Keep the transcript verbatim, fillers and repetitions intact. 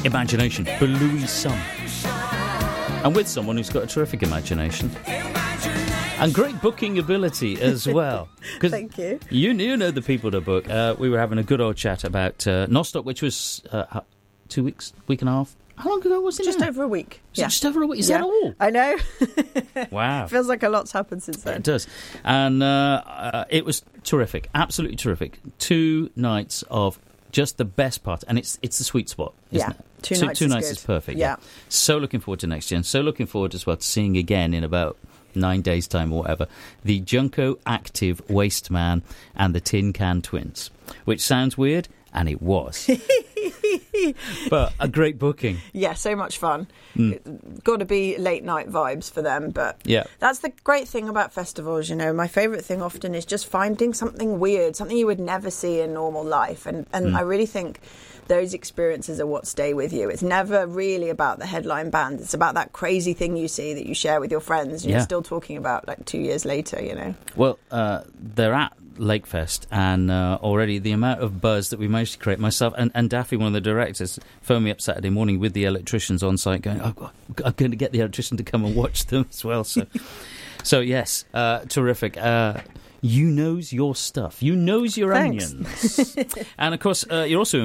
Imagination by Louis Sum. And with someone who's got a terrific imagination. And great booking ability as well. Thank you. You, you know the people to book. Uh, we were having a good old chat about uh, Nostoc, which was uh, two weeks, week and a half. How long ago was it? Just now? over a week. Was yeah. it just over a week? Is yeah. that all? I know. Wow. Feels like a lot's happened since then. It does. And uh, uh, it was terrific. Absolutely terrific. Two nights of just the best part. And it's it's the sweet spot, isn't yeah. it? Two, two nights, two is, nights good. is perfect. Yeah. yeah. So looking forward to next year. And so looking forward as well to seeing again in about nine days' time or whatever, the Junko Active Waste Man and the Tin Can Twins. Which sounds weird, and it was. But a great booking. Yeah, so much fun. Mm. Got to be late night vibes for them, but yeah. that's the great thing about festivals, you know. My favourite thing often is just finding something weird, something you would never see in normal life. And, and Mm. I really think those experiences are what stay with you. It's never really about the headline band. It's about that crazy thing you see that you share with your friends and yeah. you're still talking about like two years later, you know. Well, uh, they're at Lakefest, and uh, already the amount of buzz that we managed to create, myself and, and Daffy, one of the directors, phoned me up Saturday morning with the electricians on site going, oh, I'm going to get the electrician to come and watch them as well. So, so yes, uh, terrific. Uh, you knows your stuff. You knows your Thanks. onions. And, of course, uh, you're also